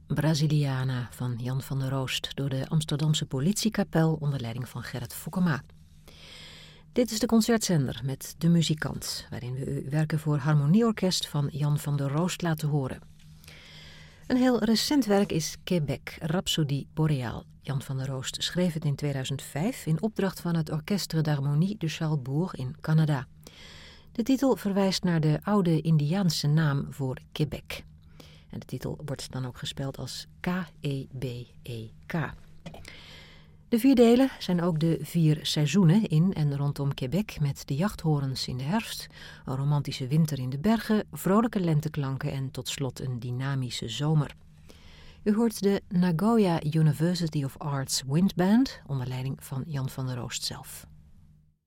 Brasiliana van Jan van der Roost door de Amsterdamse politiekapel onder leiding van Gerrit Fokkema. Dit is de concertzender met De Muzikant, waarin we u werken voor harmonieorkest van Jan van der Roost laten horen. Een heel recent werk is Québec, Rhapsodie Boréale. Jan van der Roost schreef het in 2005 in opdracht van het Orchestre d'Harmonie de Charlesbourg in Canada. De titel verwijst naar de oude Indiaanse naam voor Québec. En de titel wordt dan ook gespeld als K-E-B-E-K. De 4 delen zijn ook de 4 seizoenen in en rondom Québec met de jachthorens in de herfst, een romantische winter in de bergen, vrolijke lenteklanken en tot slot een dynamische zomer. U hoort de Nagoya University of Arts Wind Band onder leiding van Jan van der Roost zelf.